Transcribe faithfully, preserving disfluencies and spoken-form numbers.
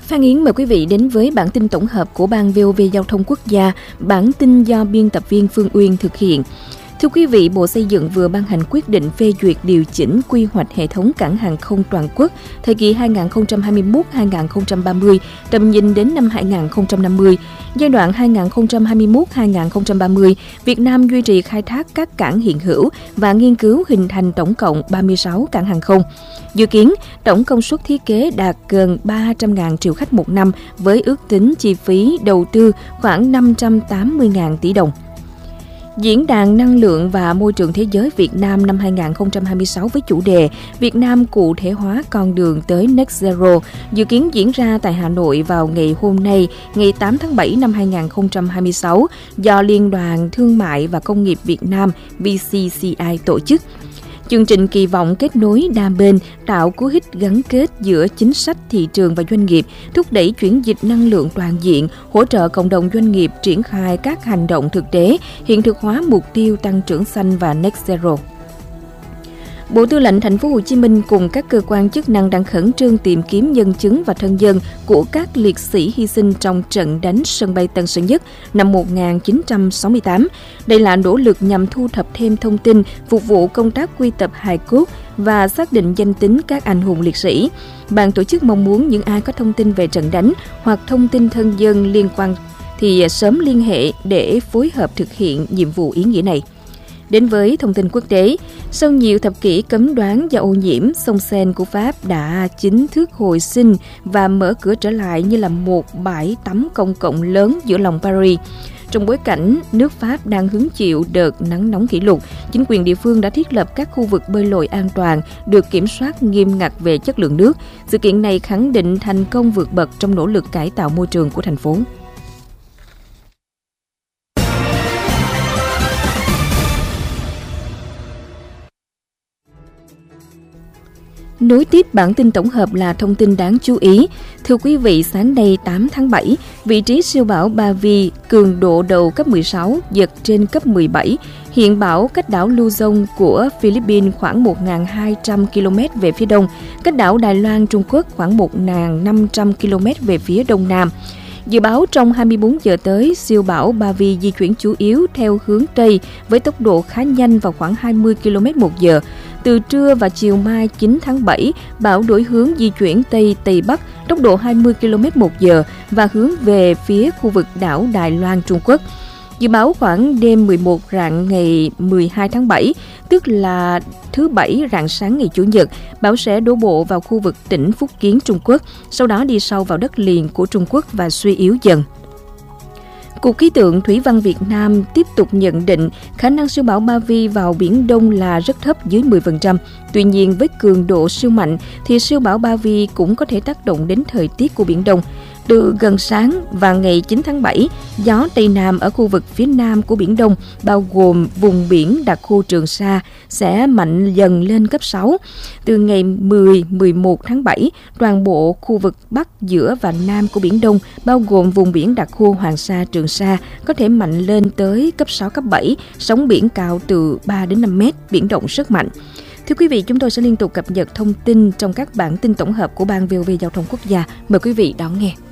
Phan Yến mời quý vị đến với bản tin tổng hợp của Ban vê o vê Giao thông Quốc gia, bản tin do biên tập viên Phương Uyên thực hiện. Thưa quý vị, Bộ Xây dựng vừa ban hành quyết định phê duyệt điều chỉnh quy hoạch hệ thống cảng hàng không toàn quốc thời kỳ hai nghìn không trăm hai mươi mốt đến hai nghìn không trăm ba mươi, tầm nhìn đến năm hai nghìn không trăm năm mươi. Giai đoạn hai nghìn không trăm hai mươi mốt đến hai nghìn không trăm ba mươi, Việt Nam duy trì khai thác các cảng hiện hữu và nghiên cứu hình thành tổng cộng ba mươi sáu cảng hàng không. Dự kiến, tổng công suất thiết kế đạt gần ba trăm nghìn triệu khách một năm với ước tính chi phí đầu tư khoảng năm trăm tám mươi nghìn tỷ đồng. Diễn đàn Năng lượng và Môi trường Thế giới Việt Nam năm hai nghìn không trăm hai mươi sáu với chủ đề Việt Nam cụ thể hóa con đường tới Net Zero dự kiến diễn ra tại Hà Nội vào ngày hôm nay, ngày tám tháng bảy năm hai nghìn không trăm hai mươi sáu, do Liên đoàn Thương mại và Công nghiệp Việt Nam vê xê xê i tổ chức. Chương trình kỳ vọng kết nối đa bên, tạo cú hích gắn kết giữa chính sách, thị trường và doanh nghiệp, thúc đẩy chuyển dịch năng lượng toàn diện, hỗ trợ cộng đồng doanh nghiệp triển khai các hành động thực tế, hiện thực hóa mục tiêu tăng trưởng xanh và Net Zero. Bộ Tư lệnh Thành phố Hồ Chí Minh cùng các cơ quan chức năng đang khẩn trương tìm kiếm nhân chứng và thân nhân của các liệt sĩ hy sinh trong trận đánh sân bay Tân Sơn Nhất năm một nghìn chín trăm sáu mươi tám. Đây là nỗ lực nhằm thu thập thêm thông tin, phục vụ công tác quy tập hài cốt và xác định danh tính các anh hùng liệt sĩ. Ban tổ chức mong muốn những ai có thông tin về trận đánh hoặc thông tin thân nhân liên quan thì sớm liên hệ để phối hợp thực hiện nhiệm vụ ý nghĩa này. Đến với thông tin quốc tế, sau nhiều thập kỷ cấm đoán do ô nhiễm, sông Seine của Pháp đã chính thức hồi sinh và mở cửa trở lại như là một bãi tắm công cộng lớn giữa lòng Paris. Trong bối cảnh nước Pháp đang hứng chịu đợt nắng nóng kỷ lục, chính quyền địa phương đã thiết lập các khu vực bơi lội an toàn, được kiểm soát nghiêm ngặt về chất lượng nước. Sự kiện này khẳng định thành công vượt bậc trong nỗ lực cải tạo môi trường của thành phố. Nối tiếp bản tin tổng hợp là thông tin đáng chú ý. Thưa quý vị, sáng nay tám tháng bảy, vị trí siêu bão Ba Vi cường độ đầu cấp mười sáu, giật trên cấp mười bảy. Hiện bão cách đảo Luzon của Philippines khoảng một nghìn hai trăm ki lô mét về phía đông, cách đảo Đài Loan Trung Quốc khoảng một nghìn năm trăm ki lô mét về phía đông nam. Dự báo trong hai mươi bốn giờ tới, siêu bão Ba Vi di chuyển chủ yếu theo hướng Tây với tốc độ khá nhanh vào khoảng hai mươi ki lô mét một giờ. Từ trưa và chiều mai chín tháng bảy, bão đổi hướng di chuyển Tây Tây Bắc, tốc độ hai mươi ki lô mét một giờ và hướng về phía khu vực đảo Đài Loan Trung Quốc. Dự báo khoảng đêm mười một rạng ngày mười hai tháng bảy, tức là thứ Bảy rạng sáng ngày Chủ nhật, bão sẽ đổ bộ vào khu vực tỉnh Phúc Kiến Trung Quốc, sau đó đi sâu vào đất liền của Trung Quốc và suy yếu dần. Cục Khí tượng Thủy văn Việt Nam tiếp tục nhận định khả năng siêu bão Ba Vi vào Biển Đông là rất thấp, dưới mười phần trăm. Tuy nhiên, với cường độ siêu mạnh thì siêu bão Ba Vi cũng có thể tác động đến thời tiết của Biển Đông. Từ gần sáng và ngày chín tháng bảy, gió Tây Nam ở khu vực phía Nam của Biển Đông, bao gồm vùng biển đặc khu Trường Sa, sẽ mạnh dần lên cấp sáu. Từ ngày mười đến mười một tháng bảy, toàn bộ khu vực Bắc, giữa và Nam của Biển Đông, bao gồm vùng biển đặc khu Hoàng Sa, Trường Sa, có thể mạnh lên tới cấp sáu, cấp bảy, sóng biển cao từ ba đến năm mét, biển động rất mạnh. Thưa quý vị, chúng tôi sẽ liên tục cập nhật thông tin trong các bản tin tổng hợp của Ban vê o vê Giao thông Quốc gia. Mời quý vị đón nghe.